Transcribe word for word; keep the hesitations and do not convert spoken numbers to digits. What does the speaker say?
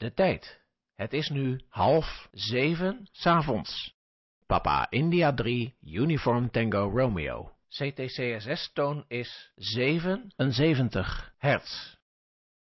de tijd. Het is nu half zeven 's avonds. Papa India drie, Uniform Tango Romeo. C T C S S-toon is zevenenzeventig hertz.